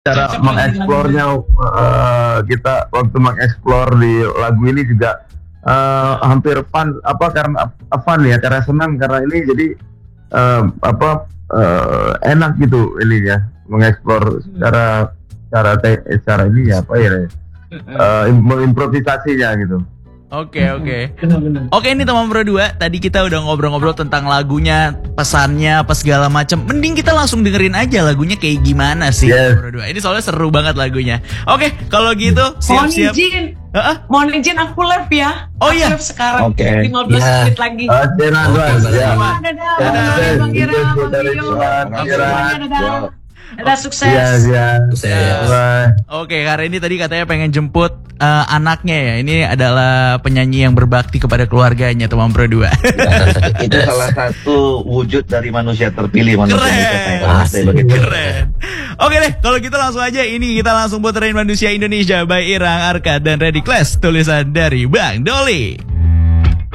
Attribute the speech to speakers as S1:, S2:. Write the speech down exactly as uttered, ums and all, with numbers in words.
S1: cara mengeksplornya uh, kita waktu mengeksplor di lagu ini juga uh, hampir fun apa karena fun ya karena senang karena ini jadi uh, apa uh, enak gitu ini ya mengeksplor secara cara cara ini ya apa ya uh, improvisasinya gitu.
S2: Oke oke Oke ini teman Pro dua. Tadi kita udah ngobrol-ngobrol tentang lagunya, pesannya, apa segala macam. Mending kita langsung dengerin aja lagunya kayak gimana sih, yes. Pro dua. Ini soalnya seru banget lagunya. Oke kalau gitu siap-siap.
S3: Mohon izin uh-uh. Mohon izin aku live ya.
S2: Oh iya.
S3: Live sekarang
S1: okay.
S3: lima belas yeah. menit lagi.
S1: Oke okay,
S3: dadah. Ada sukses.
S1: Iya, iya.
S2: Oke, karena ini tadi katanya pengen jemput uh, anaknya ya. Ini adalah penyanyi yang berbakti kepada keluarganya, teman Pro dua.
S4: Ya, itu salah satu wujud dari manusia terpilih, manusia
S2: Keren. Keren. Oke deh, kalau gitu langsung aja ini kita langsung puterin Manusia Indonesia by Irang, Arka dan Ready Class, tulisan dari Bang Doli.